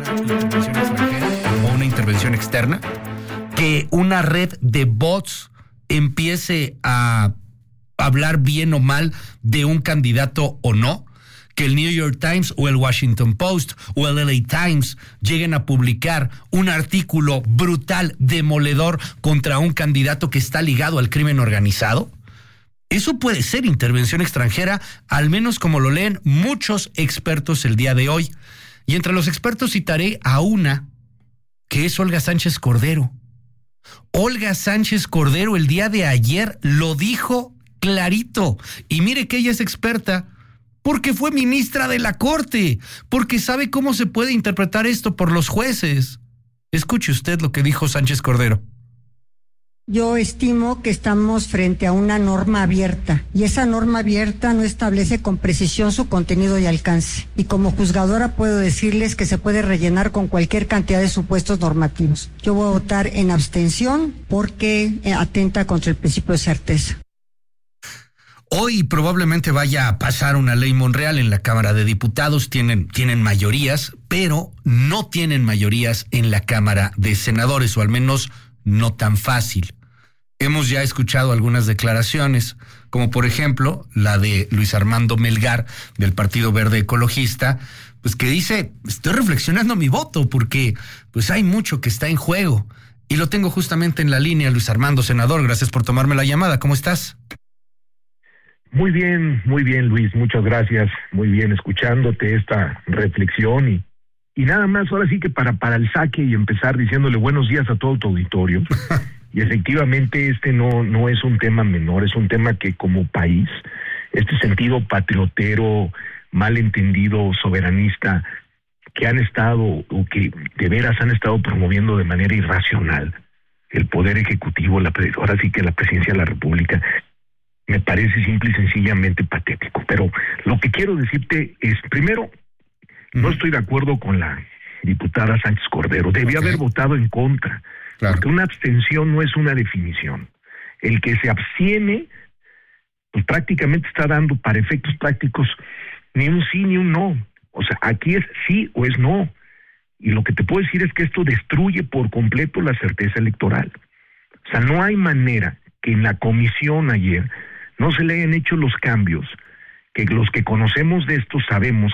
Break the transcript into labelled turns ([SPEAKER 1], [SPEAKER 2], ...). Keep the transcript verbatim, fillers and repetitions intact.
[SPEAKER 1] intervención extranjera o una intervención externa, que una red de bots empiece a hablar bien o mal de un candidato o no, que el New York Times o el Washington Post o el L A Times lleguen a publicar un artículo brutal, demoledor contra un candidato que está ligado al crimen organizado. Eso puede ser intervención extranjera, al menos como lo leen muchos expertos el día de hoy. Y entre los expertos citaré a una, que es Olga Sánchez Cordero. Olga Sánchez Cordero el día de ayer lo dijo clarito. Y mire que ella es experta porque fue ministra de la Corte, porque sabe cómo se puede interpretar esto por los jueces. Escuche usted lo que dijo Sánchez Cordero.
[SPEAKER 2] Yo estimo que estamos frente a una norma abierta y esa norma abierta no establece con precisión su contenido y alcance. Y como juzgadora puedo decirles que se puede rellenar con cualquier cantidad de supuestos normativos. Yo voy a votar en abstención porque atenta contra el principio de certeza.
[SPEAKER 1] Hoy probablemente vaya a pasar una ley Monreal en la Cámara de Diputados, tienen, tienen mayorías, pero no tienen mayorías en la Cámara de Senadores, o al menos no tan fácil. Hemos ya escuchado algunas declaraciones, como por ejemplo la de Luis Armando Melgar del Partido Verde Ecologista, pues que dice, estoy reflexionando mi voto porque pues hay mucho que está en juego. Y lo tengo justamente en la línea, Luis Armando, senador, gracias por tomarme la llamada, ¿cómo estás?
[SPEAKER 3] Muy bien, muy bien, Luis, muchas gracias, muy bien escuchándote esta reflexión y, y nada más, ahora sí que para, para el saque y empezar diciéndole buenos días a todo tu auditorio. Y efectivamente este no, no es un tema menor, es un tema que como país, este sentido patriotero, malentendido, soberanista, que han estado, o que de veras han estado promoviendo de manera irracional el Poder Ejecutivo, la, ahora sí que la Presidencia de la República, me parece simple y sencillamente patético. Pero lo que quiero decirte es, primero, no estoy de acuerdo con la diputada Sánchez Cordero, debía okay. haber votado en contra. Claro. Porque una abstención no es una definición. El que se abstiene, pues prácticamente está dando para efectos prácticos ni un sí ni un no. O sea, aquí es sí o es no. Y lo que te puedo decir es que esto destruye por completo la certeza electoral. O sea, no hay manera que en la comisión ayer no se le hayan hecho los cambios, que los que conocemos de esto sabemos